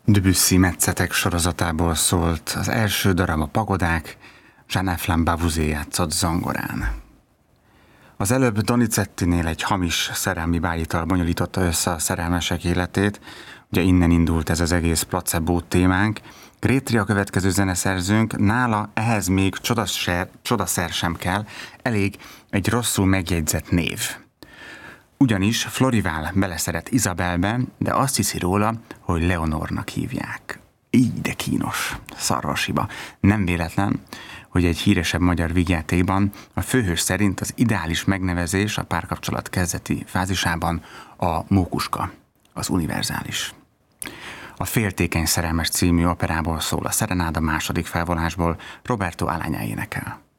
Debussy Metszetek sorozatából szólt az első darab a Pagodák, Jean-Eflin Bavouzé játszott zongorán. Az előbb Donizettinél egy hamis szerelmi bájital bonyolította össze a szerelmesek életét, ugye innen indult ez az egész placebo témánk. Grétri a következő zeneszerzőnk, nála ehhez még csodaszer sem kell, elég egy rosszul megjegyzett név. Ugyanis Florival beleszeret Izabelbe, de azt hiszi róla, hogy Leonornak hívják. Így de kínos, szarvasiba. Nem véletlen, hogy egy híresebb magyar vígjátékban a főhős szerint az ideális megnevezés a párkapcsolat kezdeti fázisában a mókuska, az univerzális. A Féltékeny szerelmes című operából szól a Serenáda második felvonásból, Roberto Alagna énekel.